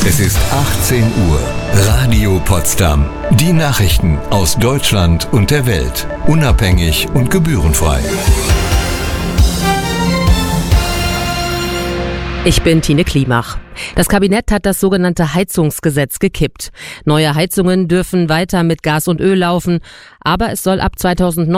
Es ist 18 Uhr. Radio Potsdam. Die Nachrichten aus Deutschland und der Welt. Unabhängig und gebührenfrei. Ich bin Tine Klimach. Das Kabinett hat das sogenannte Heizungsgesetz gekippt. Neue Heizungen dürfen weiter mit Gas und Öl laufen, aber es soll ab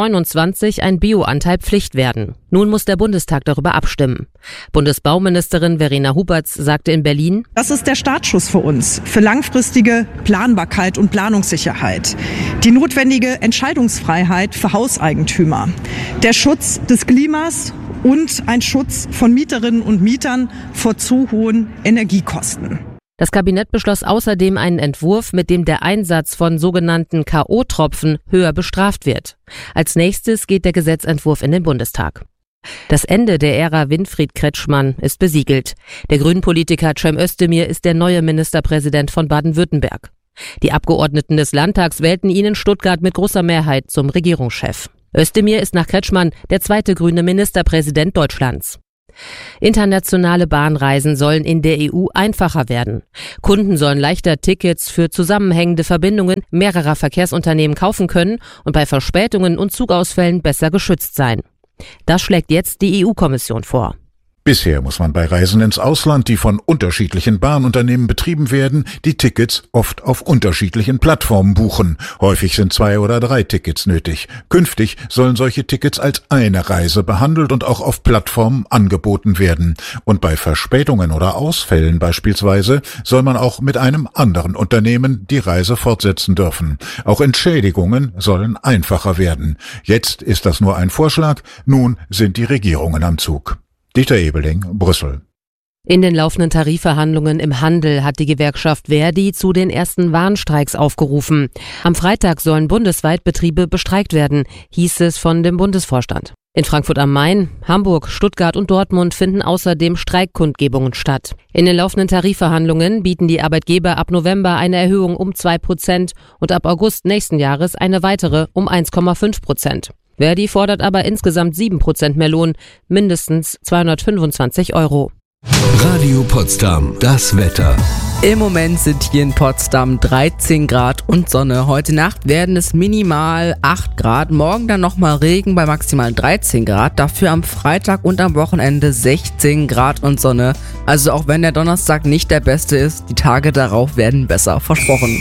2029 ein Bioanteil Pflicht werden. Nun muss der Bundestag darüber abstimmen. Bundesbauministerin Verena Huberts sagte in Berlin: Das ist der Startschuss für uns, für langfristige Planbarkeit und Planungssicherheit. Die notwendige Entscheidungsfreiheit für Hauseigentümer. Der Schutz des Klimas und ein Schutz von Mieterinnen und Mietern vor zu hohen Energiekosten. Das Kabinett beschloss außerdem einen Entwurf, mit dem der Einsatz von sogenannten K.O.-Tropfen höher bestraft wird. Als nächstes geht der Gesetzentwurf in den Bundestag. Das Ende der Ära Winfried Kretschmann ist besiegelt. Der Grünen-Politiker Cem Özdemir ist der neue Ministerpräsident von Baden-Württemberg. Die Abgeordneten des Landtags wählten ihn in Stuttgart mit großer Mehrheit zum Regierungschef. Özdemir ist nach Kretschmann der zweite grüne Ministerpräsident Deutschlands. Internationale Bahnreisen sollen in der EU einfacher werden. Kunden sollen leichter Tickets für zusammenhängende Verbindungen mehrerer Verkehrsunternehmen kaufen können und bei Verspätungen und Zugausfällen besser geschützt sein. Das schlägt jetzt die EU-Kommission vor. Bisher muss man bei Reisen ins Ausland, die von unterschiedlichen Bahnunternehmen betrieben werden, die Tickets oft auf unterschiedlichen Plattformen buchen. Häufig sind 2 oder 3 Tickets nötig. Künftig sollen solche Tickets als eine Reise behandelt und auch auf Plattformen angeboten werden. Und bei Verspätungen oder Ausfällen beispielsweise soll man auch mit einem anderen Unternehmen die Reise fortsetzen dürfen. Auch Entschädigungen sollen einfacher werden. Jetzt ist das nur ein Vorschlag, nun sind die Regierungen am Zug. Dieter Ebeling, Brüssel. In den laufenden Tarifverhandlungen im Handel hat die Gewerkschaft Verdi zu den ersten Warnstreiks aufgerufen. Am Freitag sollen bundesweit Betriebe bestreikt werden, hieß es von dem Bundesvorstand. In Frankfurt am Main, Hamburg, Stuttgart und Dortmund finden außerdem Streikkundgebungen statt. In den laufenden Tarifverhandlungen bieten die Arbeitgeber ab November eine Erhöhung um 2% und ab August nächsten Jahres eine weitere um 1,5%. Verdi fordert aber insgesamt 7% mehr Lohn, mindestens 225 €. Radio Potsdam, das Wetter. Im Moment sind hier in Potsdam 13 Grad und Sonne. Heute Nacht werden es minimal 8 Grad. Morgen dann nochmal Regen bei maximal 13 Grad. Dafür am Freitag und am Wochenende 16 Grad und Sonne. Also auch wenn der Donnerstag nicht der beste ist, die Tage darauf werden besser. Versprochen.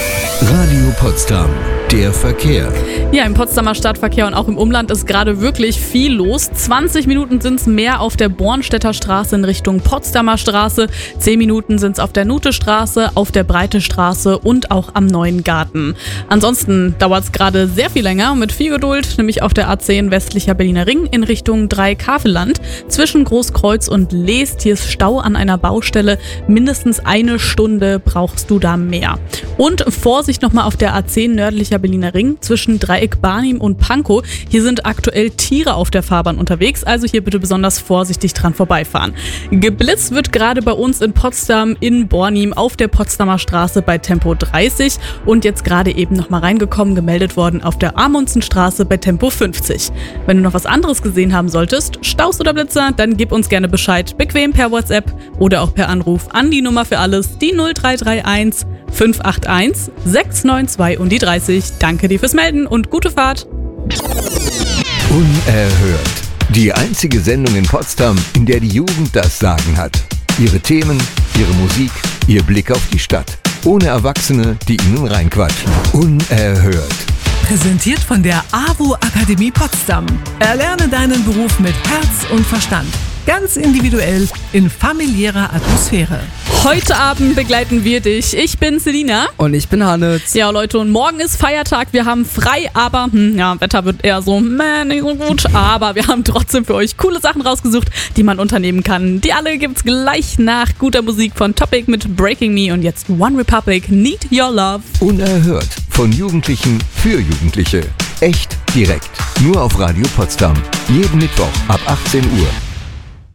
Radio Potsdam, der Verkehr. Ja, im Potsdamer Stadtverkehr und auch im Umland ist gerade wirklich viel los. 20 Minuten sind es mehr auf der Bornstädter Straße in Richtung Potsdamer Straße. 10 Minuten sind es auf der Nutestraße, auf der Breite Straße und auch am Neuen Garten. Ansonsten dauert es gerade sehr viel länger und mit viel Geduld, nämlich auf der A10 westlicher Berliner Ring in Richtung Dreikaveland. Zwischen Großkreuz und Leest, hier ist Stau an einer Baustelle. Mindestens 1 Stunde brauchst du da mehr. Und Vorsicht nochmal auf der A10 nördlicher Berliner Ring zwischen Dreieck Barnim und Pankow. Hier sind aktuell Tiere auf der Fahrbahn unterwegs, also hier bitte besonders vorsichtig dran vorbeifahren. Geblitzt wird gerade bei uns in Potsdam in Bornim auf der Potsdamer Straße bei Tempo 30 und jetzt gerade eben nochmal reingekommen, gemeldet worden auf der Amundsenstraße bei Tempo 50. Wenn du noch was anderes gesehen haben solltest, Staus oder Blitzer, dann gib uns gerne Bescheid, bequem per WhatsApp oder auch per Anruf an die Nummer für alles, die 0331 581 692 und die 30. Danke dir fürs Melden und gute Fahrt. Unerhört. Die einzige Sendung in Potsdam, in der die Jugend das Sagen hat. Ihre Themen, ihre Musik, ihr Blick auf die Stadt. Ohne Erwachsene, die ihnen reinquatschen. Unerhört. Präsentiert von der AWO Akademie Potsdam. Erlerne deinen Beruf mit Herz und Verstand. Ganz individuell in familiärer Atmosphäre. Heute Abend begleiten wir dich. Ich bin Selina. Und ich bin Hannes. Ja, Leute, und morgen ist Feiertag. Wir haben frei, aber Wetter wird eher so, nicht so gut. Aber wir haben trotzdem für euch coole Sachen rausgesucht, die man unternehmen kann. Die alle gibt's gleich nach guter Musik von Topic mit Breaking Me und jetzt One Republic, Need Your Love. Unerhört. Von Jugendlichen für Jugendliche. Echt direkt. Nur auf Radio Potsdam. Jeden Mittwoch ab 18 Uhr.